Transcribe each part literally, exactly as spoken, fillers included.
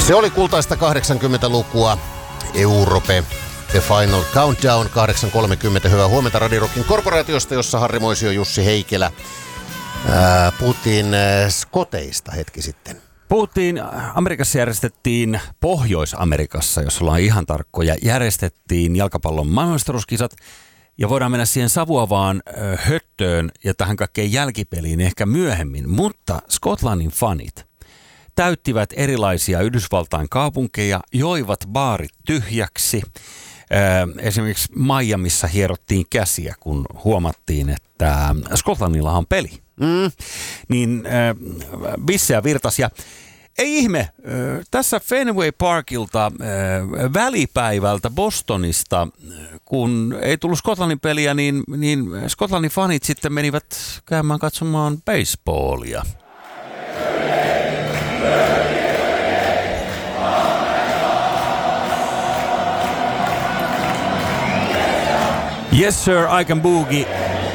Se oli kultaista kahdeksankymmentälukua. Europe. The Final Countdown kahdeksan kolmekymmentä. Hyvää huomenta Radio Rockin korporaatiosta, jossa Harri Moisio, Jussi Heikelä. Ää, puhuttiin skoteista hetki sitten. Puhuttiin, Amerikassa järjestettiin, Pohjois-Amerikassa, jos ollaan ihan tarkkoja, järjestettiin jalkapallon maailmanmestaruuskisat. Ja voidaan mennä siihen savuavaan ö, höttöön ja tähän kaikkeen jälkipeliin ehkä myöhemmin. Mutta Skotlannin fanit täyttivät erilaisia Yhdysvaltain kaupunkeja, joivat baarit tyhjäksi. Ö, esimerkiksi Miamiissa hierottiin käsiä, kun huomattiin, että Skotlannilla on peli. Mm. Niin ö, bissejä virtas ja ei ihme, tässä Fenway Parkilta välipäivältä Bostonista, kun ei tullut Skotlannin peliä, niin, niin Skotlannin fanit sitten menivät käymään katsomaan baseballia. Yes sir, I can boogie.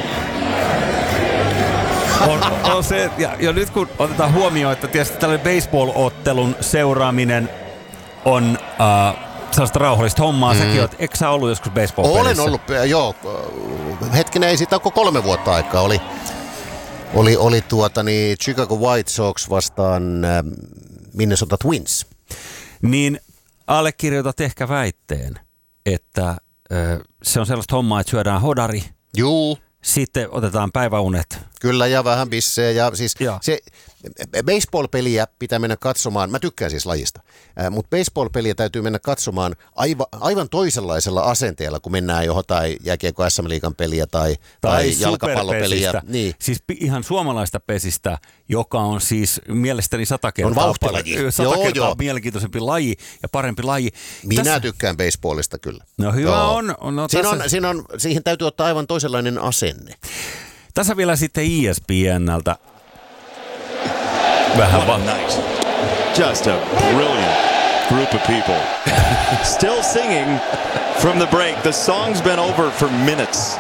On, on se, ja, ja nyt kun otetaan huomioon, että tietysti tällainen baseball-ottelun seuraaminen on uh, sellaista rauhallista hommaa. Mm. Säkin oot, eikö sä ollut joskus baseball-pelissä? Olen ollut, joo. Hetkinen, ei siitä ole kolme vuotta aikaa. Oli, oli, oli tuota, niin Chicago White Sox vastaan äh, Minnesota Twins. Niin allekirjoitat ehkä väitteen, että äh, se on sellaista hommaa, että syödään hodari. Juu. Sitten otetaan päiväunet. Kyllä, ja vähän bissejä. Ja siis se baseball-peliä pitää mennä katsomaan. Mä tykkään siis lajista, äh, mutta baseball-peliä täytyy mennä katsomaan aiva, aivan toisenlaisella asenteella, kun mennään johonkin jääkiekko S M-liigan peliä tai, tai, tai jalkapallopeliä. Niin. Siis ihan suomalaista pesistä, joka on siis mielestäni sata kertaa, on vauhtilaji. Sata joo, kertaa joo. mielenkiintoisempi laji ja parempi laji. Minä Tässä... tykkään baseballista kyllä. No hyvä joo. on. No, siinä, tässä... on, siinä on. Siihen täytyy ottaa aivan toisenlainen asenne. Tässä vielä sitten E S P N:ltä. Vähän vaan. Night. Just a brilliant group of people. Still singing from the break. The song's been over for minutes.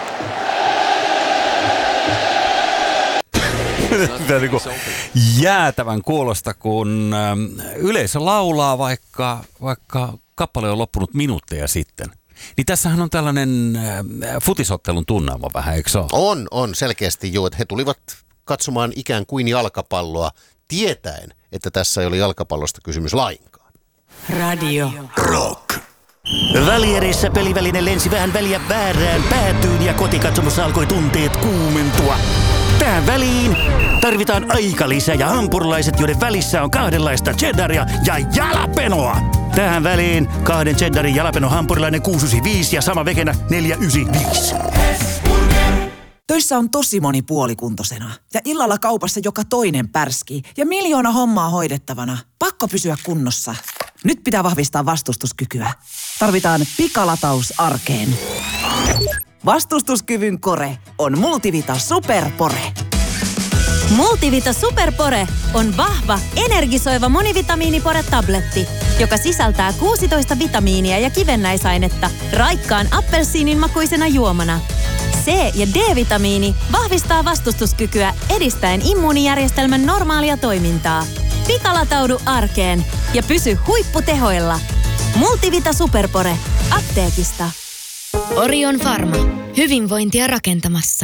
Jäätävän kuulosta, kun yleisö laulaa, vaikka, vaikka kappale on loppunut minuutteja sitten. Niin tässähän on tällainen äh, futisottelun tunnelma vähän, eikö se ole? On, on selkeästi jo, että he tulivat katsomaan ikään kuin jalkapalloa tietäen, että tässä ei ole jalkapallosta kysymys lainkaan. Radio Rock. Välierissä peliväline lensi vähän väliä väärään päätyyn ja kotikatsomossa alkoi tunteet kuumentua. Tähän väliin tarvitaan aikalisä ja hampurilaiset, joiden välissä on kahdenlaista cheddaria ja jalapenoa. Tähän väliin kahden cheddarin jalapeno hampurilainen kuusi yhdeksänkymmentäviisi ja sama vekenä neljä yhdeksänkymmentäviisi. Töissä on tosi moni puolikuntoisena ja illalla kaupassa joka toinen pärski ja miljoona hommaa hoidettavana. Pakko pysyä kunnossa. Nyt pitää vahvistaa vastustuskykyä. Tarvitaan pikalataus arkeen. Vastustuskyvyn kore on Multivita Superpore. Multivita Superpore on vahva, energisoiva monivitamiinipore-tabletti, joka sisältää kuusitoista vitamiinia ja kivennäisainetta raikkaan appelsiinin makuisena juomana. C- ja D-vitamiini vahvistaa vastustuskykyä edistäen immuunijärjestelmän normaalia toimintaa. Pikalataudu arkeen ja pysy huipputehoilla. Multivita Superpore. Apteekista. Orion Pharma. Hyvinvointia rakentamassa.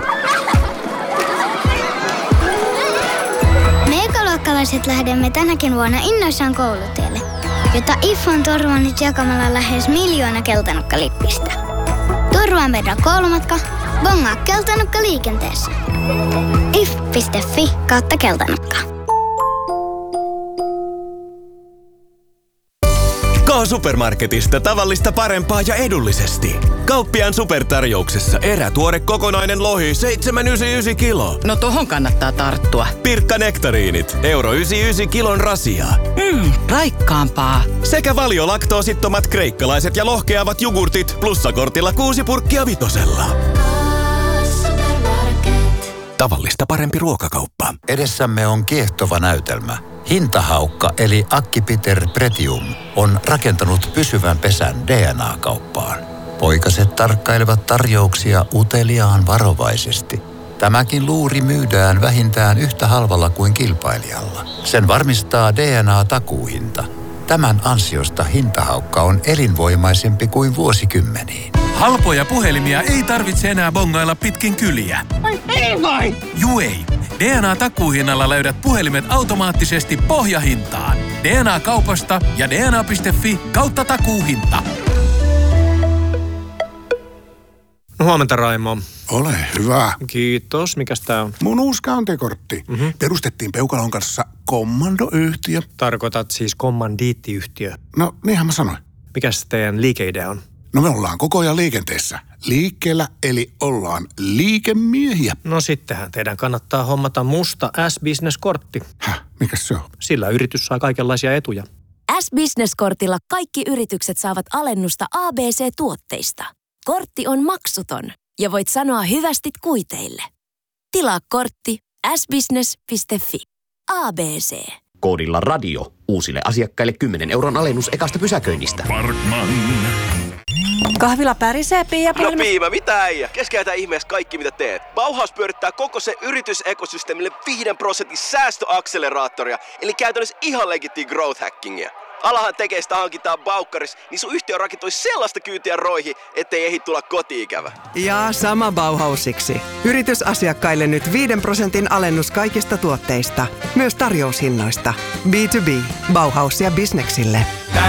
Me ekaluokkalaiset lähdemme tänäkin vuonna innoissaan koulutielle, jota I F on turvannut jakamalla lähes miljoona keltanukkalippistä. Turvaa meidän koulumatka, bongaa keltanukka liikenteessä. if piste fi kautta keltanukka. K-Supermarketista tavallista parempaa ja edullisesti. Kauppiaan supertarjouksessa erätuore kokonainen lohi seitsemän pilkku yhdeksänkymmentäyhdeksän kilo. No tohon kannattaa tarttua. Pirkka nektariinit, euro yhdeksänkymmentäyhdeksän kilon rasia. Mmm, raikkaampaa. Sekä valiolaktoosittomat kreikkalaiset ja lohkeavat jogurtit plussakortilla kuusi purkkia vitosella. Tavallista parempi ruokakauppa. Edessämme on kiehtova näytelmä. Hintahaukka eli Akki-Peter Pretium on rakentanut pysyvän pesän D N A-kauppaan. Poikaset tarkkailevat tarjouksia uteliaan varovaisesti. Tämäkin luuri myydään vähintään yhtä halvalla kuin kilpailijalla. Sen varmistaa D N A-takuuhinta. Tämän ansiosta hintahaukka on elinvoimaisempi kuin vuosikymmeniin. Halpoja puhelimia ei tarvitse enää bongailla pitkin kyliä. Ai ei vai? Juu ei. D N A-takuuhinnalla löydät puhelimet automaattisesti pohjahintaan. D N A-kaupasta ja d n a piste f i kautta takuuhinta. No, huomenta, Raimo. Ole hyvä. Kiitos. Mikäs tää on? Mun uusi kantekortti. Mm-hmm. Perustettiin Peukalon kanssa kommandoyhtiö. Tarkoitat siis kommandiittiyhtiö? No, niinhän mä sanoin. Mikäs teidän liikeidea on? No me ollaan koko ajan liikenteessä. Liikkeellä, eli ollaan liikemiehiä. No sittenhän teidän kannattaa hommata musta S-Business-kortti. Häh? Mikäs se on? Sillä yritys saa kaikenlaisia etuja. S-Business-kortilla kaikki yritykset saavat alennusta A B C-tuotteista. Kortti on maksuton ja voit sanoa hyvästit kuiteille. Tilaa kortti s business piste f i. A B C. Koodilla radio. Uusille asiakkaille kymmenen euron alennus ekasta pysäköinnistä. Parkman. Kahvila pärisee, Pia. No Piima, mitä äijä? Keskeytä ihmeessä kaikki mitä teet. Bauhaus pyörittää koko se yritysekosysteemille viiden prosentin säästöakseleraattoria, eli käytännössä ihan legittiä growth hackingia. Alahan tekee sitä hankintaa Baukkaris, niin sun yhtiö rakentui sellaista kyytiä roihin, ettei ehdi tulla koti-ikävä. Ja sama Bauhausiksi. Yritysasiakkaille nyt viiden prosentin alennus kaikista tuotteista, myös tarjoushinnoista. B to B. Bauhausia bisneksille.